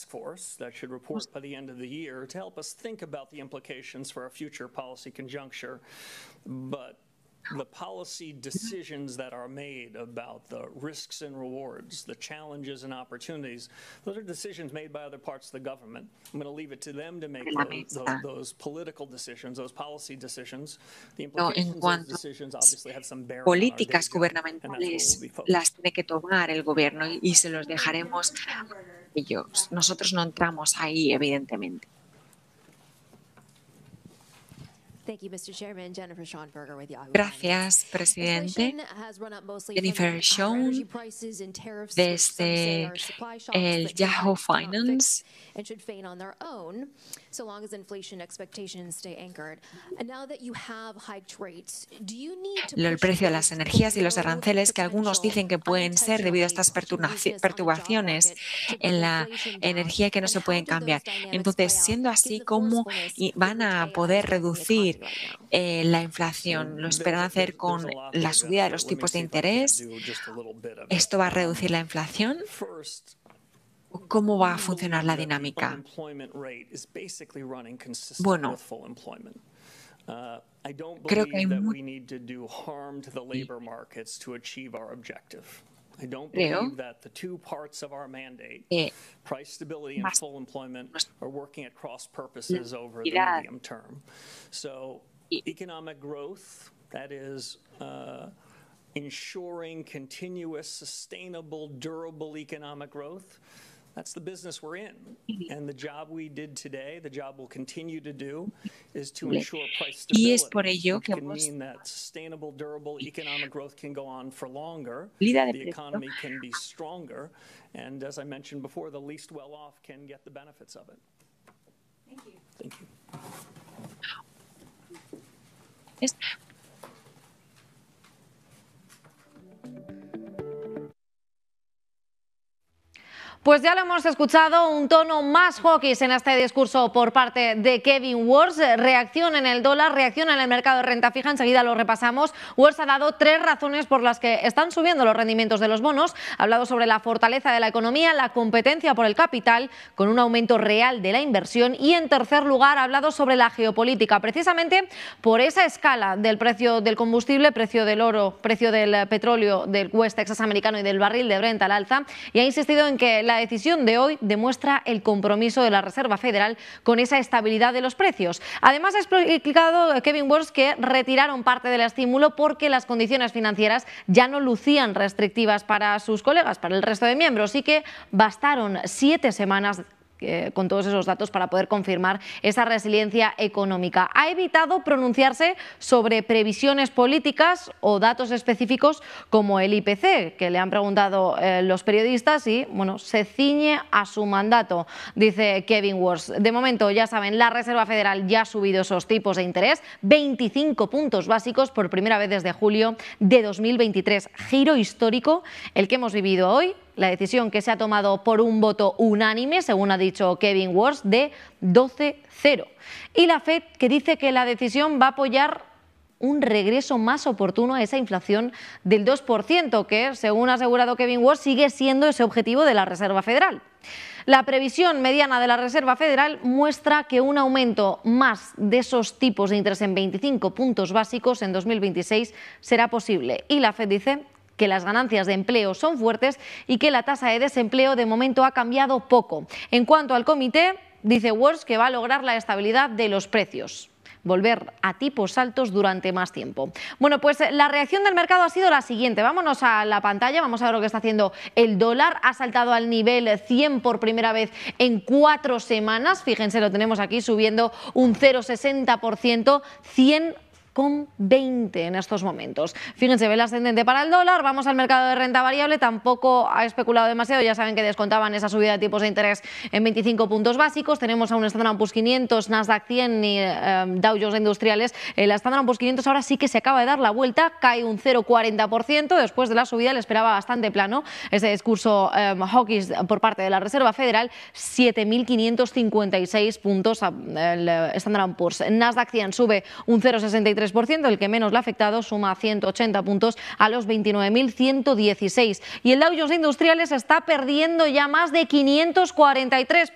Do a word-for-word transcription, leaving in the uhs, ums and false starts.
task force that should report by the end of the year to help us think about the implications for our future policy conjuncture. But the policy decisions that are made about the risks and rewards, the challenges and opportunities, those are decisions made by other parts of the government. I'm going to leave it to them to make those, those, those political decisions, those policy decisions. The implications of those decisions obviously have some bearing on our day job, políticas gubernamentales las tiene que tomar el gobierno y se los dejaremos a ellos. Nosotros no entramos ahí, evidentemente. Gracias, presidente. Jennifer Schoen, desde el Yahoo Finance. El precio de las energías y los aranceles que algunos dicen que pueden ser debido a estas perturbaciones en la energía que no se pueden cambiar. Entonces, siendo así, ¿cómo van a poder reducir eh, la inflación? ¿Lo esperan hacer con la subida de los tipos de interés? ¿Esto va a reducir la inflación? ¿Cómo va a funcionar la dinámica? Bueno, creo que hay muy... I don't believe that the two parts of our mandate, price stability and full employment, are working at cross purposes over the medium term. So economic growth, that is uh, ensuring continuous, sustainable, durable economic growth, that's the business we're in. And the job we did today, the job we'll continue to do, is to ensure price stability, which can mean that sustainable, durable economic growth can go on for longer, the economy can be stronger, and as I mentioned before, the least well-off can get the benefits of it. Thank you. Thank you. Yes. Pues ya lo hemos escuchado, un tono más hawkish en este discurso por parte de Kevin Warsh. Reacción en el dólar, reacción en el mercado de renta fija, enseguida lo repasamos. Warsh ha dado tres razones por las que están subiendo los rendimientos de los bonos. Ha hablado sobre la fortaleza de la economía, la competencia por el capital, con un aumento real de la inversión. Y en tercer lugar ha hablado sobre la geopolítica, precisamente por esa escala del precio del combustible, precio del oro, precio del petróleo, del West Texas americano y del barril de Brent al alza. Y ha insistido en que la decisión de hoy demuestra el compromiso de la Reserva Federal con esa estabilidad de los precios. Además, ha explicado Kevin Warsh que retiraron parte del estímulo porque las condiciones financieras ya no lucían restrictivas para sus colegas, para el resto de miembros, y que bastaron siete semanas Eh, con todos esos datos para poder confirmar esa resiliencia económica. Ha evitado pronunciarse sobre previsiones políticas o datos específicos como el I P C, que le han preguntado eh, los periodistas, y bueno, se ciñe a su mandato, dice Kevin Warsh. De momento, ya saben, la Reserva Federal ya ha subido esos tipos de interés, veinticinco puntos básicos por primera vez desde julio de dos mil veintitrés. Giro histórico el que hemos vivido hoy. La decisión que se ha tomado por un voto unánime, según ha dicho Kevin Warsh, de doce cero. Y la Fed, que dice que la decisión va a apoyar un regreso más oportuno a esa inflación del dos por ciento, que, según ha asegurado Kevin Warsh, sigue siendo ese objetivo de la Reserva Federal. La previsión mediana de la Reserva Federal muestra que un aumento más de esos tipos de interés en veinticinco puntos básicos en dos mil veintiséis será posible. Y la Fed dice que las ganancias de empleo son fuertes y que la tasa de desempleo de momento ha cambiado poco. En cuanto al comité, dice Warsh que va a lograr la estabilidad de los precios, volver a tipos altos durante más tiempo. Bueno, pues la reacción del mercado ha sido la siguiente. Vámonos a la pantalla, vamos a ver lo que está haciendo el dólar. Ha saltado al nivel cien por primera vez en cuatro semanas. Fíjense, lo tenemos aquí subiendo un cero coma sesenta por ciento, cien con veinte en estos momentos. Fíjense, vela ascendente para el dólar. Vamos al mercado de renta variable. Tampoco ha especulado demasiado. Ya saben que descontaban esa subida de tipos de interés en veinticinco puntos básicos. Tenemos a un Standard and Poor's quinientos, Nasdaq cien y eh, Dow Jones Industriales. El Standard and Poor's quinientos ahora sí que se acaba de dar la vuelta. Cae un cero coma cuarenta por ciento. Después de la subida le esperaba bastante plano ese discurso eh, hawkish por parte de la Reserva Federal. siete mil quinientos cincuenta y seis puntos el Standard and Poor's. Nasdaq cien sube un cero coma sesenta y tres por ciento, el que menos le ha afectado, suma ciento ochenta puntos a los veintinueve mil ciento dieciséis. Y el Dow Jones Industriales está perdiendo ya más de quinientos cuarenta y tres